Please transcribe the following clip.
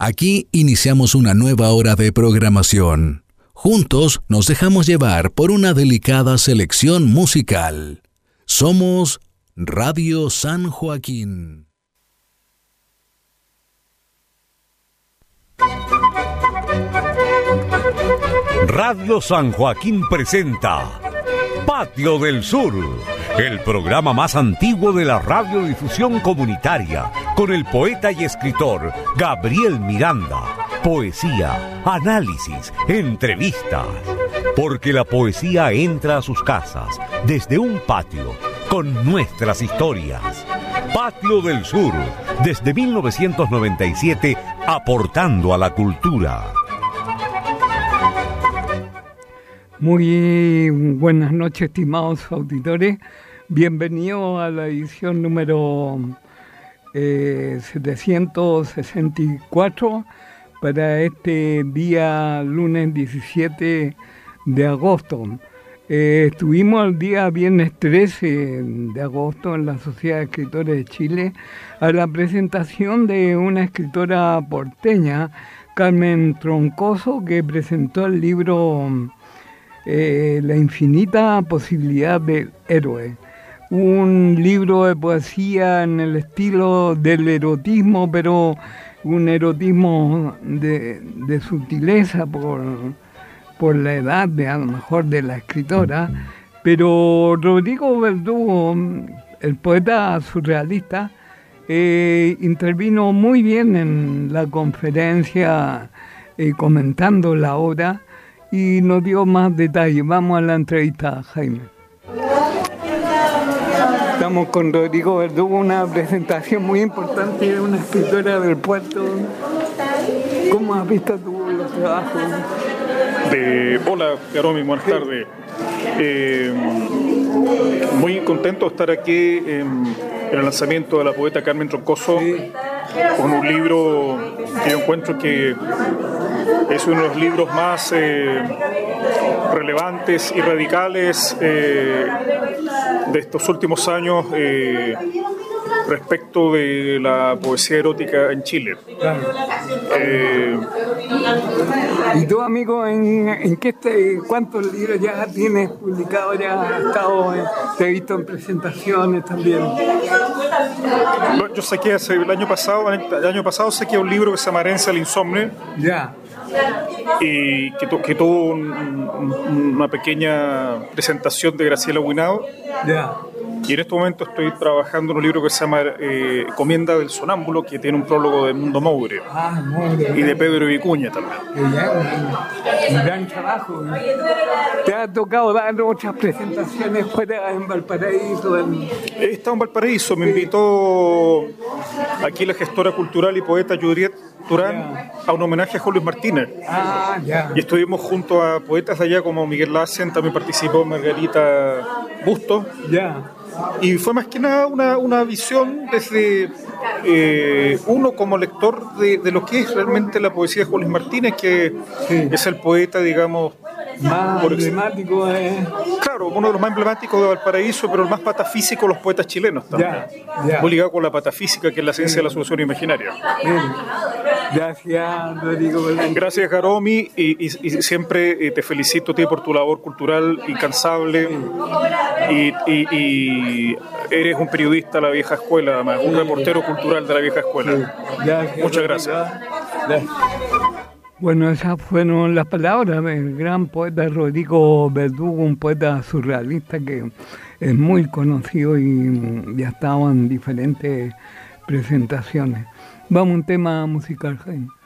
Aquí iniciamos una nueva hora de programación. Juntos nos dejamos llevar por una delicada selección musical. Somos Radio San Joaquín. Radio San Joaquín presenta Patio del Sur, el programa más antiguo de la radiodifusión comunitaria, con el poeta y escritor Gabriel Miranda. Poesía, análisis, entrevistas. Porque la poesía entra a sus casas desde un patio con nuestras historias. Patio del Sur, desde 1997, aportando a la cultura. Muy buenas noches, estimados auditores. Bienvenidos a la edición número 764 para este día lunes 17 de agosto. Estuvimos el día viernes 13 de agosto en la Sociedad de Escritores de Chile a la presentación de una escritora porteña, Carmen Troncoso, que presentó el libro La infinita posibilidad del héroe. Un libro de poesía en el estilo del erotismo, pero un erotismo de sutileza por la edad a lo mejor de la escritora. Pero Rodrigo Verdugo, el poeta surrealista, intervino muy bien en la conferencia comentando la obra y nos dio más detalles. Vamos a la entrevista, Jaime. Estamos con Rodrigo Verdugo, una presentación muy importante de una escritora del puerto. ¿Cómo has visto tú los trabajos? Hola, Yaromi, buenas tardes. Muy contento de estar aquí en el lanzamiento de la poeta Carmen Troncoso, con un libro que yo encuentro que es uno de los libros más relevantes y radicales de estos últimos años respecto de la poesía erótica en Chile. Claro. ¿Y tú, amigo, en qué cuántos libros ya tienes publicados? ¿Ya has estado, te he visto en presentaciones también? Yo saqué el año pasado saqué un libro que se llama Herencia al Insomnio. Ya. Y que tuvo una pequeña presentación de Graciela Huinao. Ya. Y en este momento estoy trabajando en un libro que se llama Encomienda del Sonámbulo, que tiene un prólogo de Mundo Moure y de Pedro Vicuña también. Un gran trabajo. ¿Te ha tocado dar otras presentaciones fuera en Valparaíso? He estado en Valparaíso, me invitó aquí la gestora cultural y poeta Juliet Turán a un homenaje a Juan Luis Martínez. Y estuvimos junto a poetas de allá como Miguel Lassen, también participó Margarita Bustos. Y fue más que nada una visión desde uno como lector de lo que es realmente la poesía de Juan Luis Martínez, que es el poeta, digamos, más emblemático. Claro, uno de los más emblemáticos de Valparaíso, pero el más patafísico de los poetas chilenos también. Muy ligado con la patafísica, que es la ciencia de la solución imaginaria. Gracias, Rodrigo. Gracias, Jaromi, y siempre te felicito a ti por tu labor cultural incansable, y eres un periodista de la vieja escuela, además, un reportero cultural de la vieja escuela. Muchas gracias. Bueno, esas fueron las palabras del gran poeta Rodrigo Verdugo, un poeta surrealista que es muy conocido y ya estaba en diferentes presentaciones. Vamos a un tema musical, Jaime.